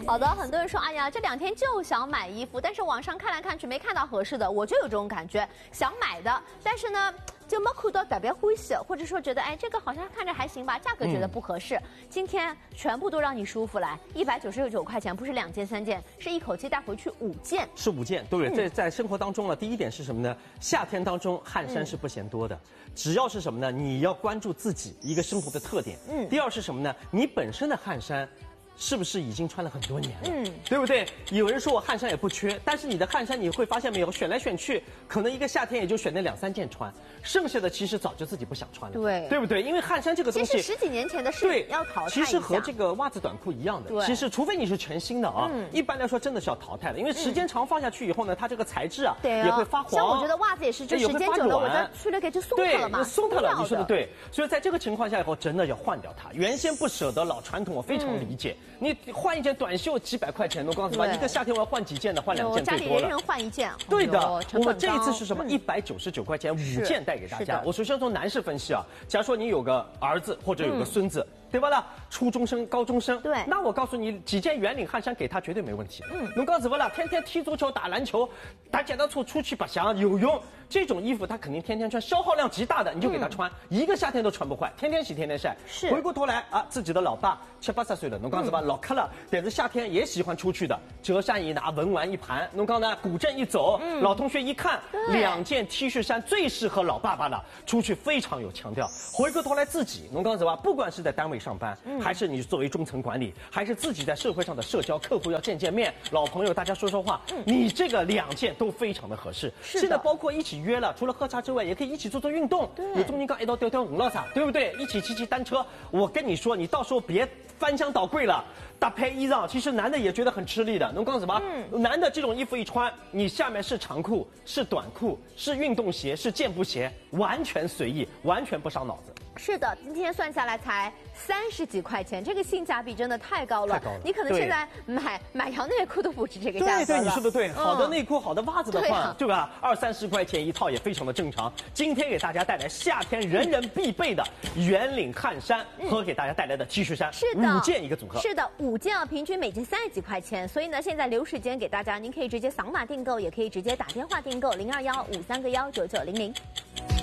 好的，很多人说，哎呀，这2天就想买衣服，但是网上看来看去没看到合适的，我就有这种感觉，想买的，但是呢。就没看到特别欢喜，或者说觉得哎这个好像看着还行吧，价格觉得不合适。今天全部都让你舒服来，199块钱，不是2件3件，是一口气带回去5件。 是5件，对不对？在生活当中呢，第一点是什么呢？夏天当中汗衫是不嫌多的，只要是什么呢？你要关注自己一个生活的特点。第二是什么呢？你本身的汗衫。是不是已经穿了很多年了？对不对？有人说我汗衫也不缺，但是你的汗衫你会发现没有，选来选去，可能一个夏天也就选那2、3件穿，剩下的其实早就自己不想穿了。对不对？因为汗衫这个东西， 其实10几年前的事要淘汰一下。 其实和这个袜子短裤一样的，其实除非你是全新的啊，一般来说真的是要淘汰的，因为时间长放下去以后呢，它这个材质啊也会发黄。 像我觉得袜子也是，就时间久了，我再去了给就松它了嘛。 松它了，你说的对。所以在这个情况下以后，真的要换掉它。原先不舍得老传统，我非常理解。你换一件短袖几百块钱，我告诉你吧，一个夏天我要换几件的，换2件最多了。 家里人人换1件。 对的，我们这一次是什么？199块钱5件带给大家。我首先从男士分析啊，假如说你有个儿子或者有个孙子。对吧啦？初中生、高中生， 对， 那我告诉你，几件圆领汗衫给他绝对没问题。侬讲怎么了？天天踢足球、打篮球、打剪刀、出去白相、游泳，这种衣服他肯定天天穿，消耗量极大的，你就给他穿，一个夏天都穿不坏，天天洗，天天晒。 是。 回过头来啊，自己的老爸7、80岁了，侬讲怎么老磕了？但是夏天也喜欢出去的，折扇一拿，文玩一盘，侬讲呢？古镇一走，老同学一看，2件 T 恤衫最适合老爸爸了，出去非常有腔调。回过头来自己，侬讲怎么？不管是在单位上班，还是你作为中层管理，还是自己在社会上的社交，客户要见面，老朋友大家说说话，你这个2件都非常的合适。现在包括一起约了，除了喝茶之外，也可以一起做运动。有中间刚一道吊舞了啥，对不对？一起骑单车。我跟你说，你到时候别翻箱倒柜了，搭配衣裳，其实男的也觉得很吃力的。侬讲什么？男的这种衣服一穿，你下面是长裤，是短裤，是运动鞋，是健步鞋，完全随意，完全不伤脑子。 是的，今天算下来才30几块钱，这个性价比真的太高了。太高了！你可能现在买条内裤都不止这个价格了。 对，你说的对，好的内裤、好的袜子的话，对吧？20、30块钱一套也非常的正常。今天给大家带来夏天人人必备的圆领汗衫和给大家带来的 T 恤衫，是的，5件一个组合。 是的，5件啊，平均每件30几块钱。所以呢，现在留时间给大家，您可以直接扫码订购，也可以直接打电话订购，0215319900。